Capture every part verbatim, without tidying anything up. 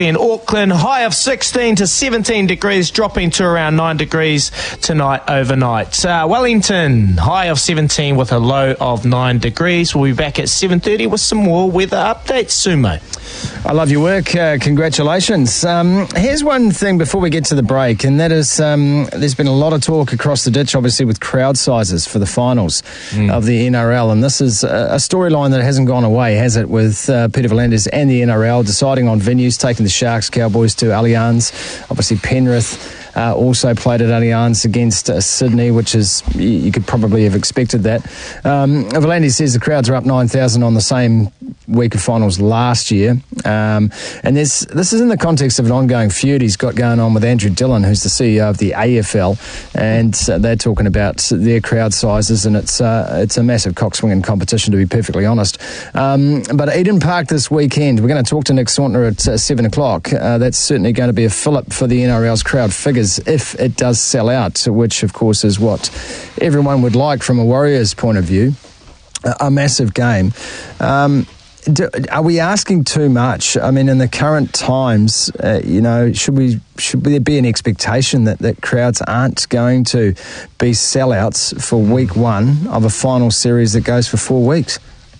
In Auckland, high of sixteen to seventeen degrees, dropping to around nine degrees tonight overnight. Uh, Wellington, high of seventeen with a low of nine degrees. We'll be back at seven thirty with some more weather updates. Sumo. I love your work. Uh, congratulations. Um, here's one thing before we get to the break, and that is um, there's been a lot of talk across the ditch, obviously, with crowd sizes for the finals mm. of the N R L, and this is a, a storyline that hasn't gone away, has it, with uh, Peter V'landys and the N R L deciding on venues, taking the Sharks, Cowboys to Allianz. Obviously, Penrith uh, also played at Allianz against uh, Sydney, which is, you, you could probably have expected that. Um, V'landys says the crowds are up nine thousand on the same week of finals last year. Um, and this this is in the context of an ongoing feud he's got going on with Andrew Dillon, who's the C E O of the A F L, and uh, they're talking about their crowd sizes, and it's uh, it's a massive cock-swinging competition, to be perfectly honest. Um, but Eden Park this weekend, we're going to talk to Nick Swantner at uh, seven o'clock. Uh, that's certainly going to be a fill-up for the N R L's crowd figures if it does sell out, which of course is what everyone would like from a Warriors point of view. A, a massive game. Um, Do, are we asking too much? I mean, in the current times, uh, you know, should we should there be an expectation that, that crowds aren't going to be sellouts for week one of a final series that goes for four weeks?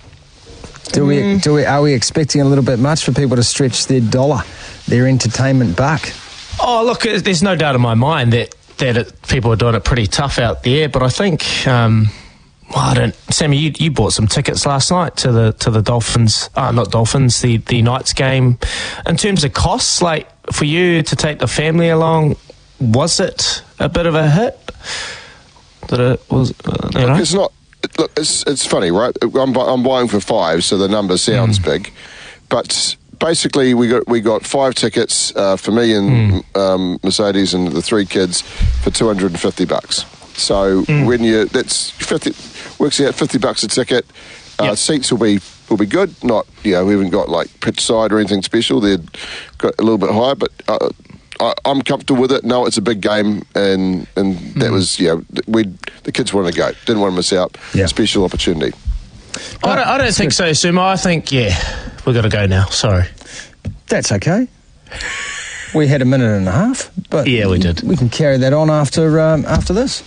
Do mm. we do we are we expecting a little bit much for people to stretch their dollar, their entertainment buck? Oh, look, there's no doubt in my mind that that it, people are doing it pretty tough out there, but I think. Um, Well, I don't, Sammy, you, you bought some tickets last night to the to the Dolphins, uh, not Dolphins, the, the Knights game. In terms of costs, like for you to take the family along, was it a bit of a hit? That it was, uh, you know? Look, it's not. Look, it's it's funny, right? I'm I'm buying for five, so the number sounds mm. big, but basically we got we got five tickets uh, for me and mm. um, Mercedes and the three kids for two hundred and fifty bucks. So mm. when you that's fifty works out fifty bucks a ticket. Uh, yep. Seats will be will be good. Not you know we haven't got like pitch side or anything special. They're got a little bit higher, but uh, I, I'm comfortable with it. No, it's a big game, and and mm. that was you know we the kids wanted to go, didn't want to miss out. Yeah. Special opportunity. I don't, I don't think so, Sumo. I think yeah, we've got to go now. Sorry. That's okay. We had a minute and a half, but yeah, we did. We can carry that on after um, after this.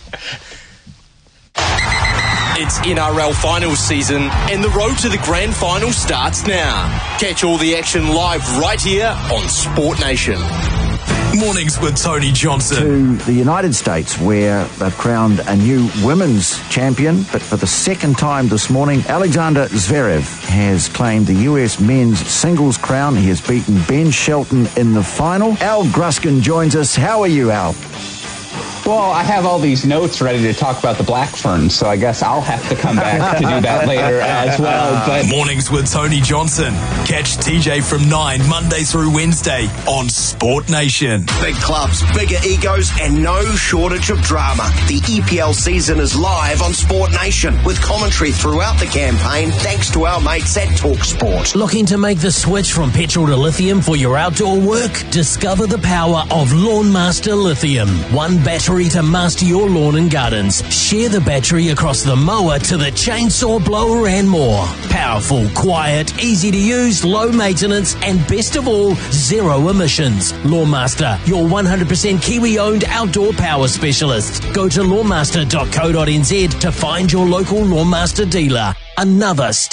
It's N R L finals season, and the road to the grand final starts now. Catch all the action live right here on Sport Nation. Mornings with Tony Johnson. To the United States, where they've crowned a new women's champion, but for the second time this morning, Alexander Zverev has claimed the U S men's singles crown. He has beaten Ben Shelton in the final. Al Gruskin joins us. How are you, Al? Well, I have all these notes ready to talk about the Black Ferns, so I guess I'll have to come back to do that later as well. But Mornings with Tony Johnson. Catch T J from nine, Monday through Wednesday on Sport Nation. Big clubs, bigger egos, and no shortage of drama. The E P L season is live on Sport Nation with commentary throughout the campaign thanks to our mates at TalkSport. Looking to make the switch from petrol to lithium for your outdoor work? Discover the power of Lawnmaster Lithium. One battery to master your lawn and gardens. Share the battery across the mower to the chainsaw, blower and more. Powerful, quiet, easy to use, low maintenance and best of all, zero emissions. Lawnmaster, your one hundred percent Kiwi owned outdoor power specialist. Go to lawnmaster dot co dot n z to find your local Lawnmaster dealer. Another step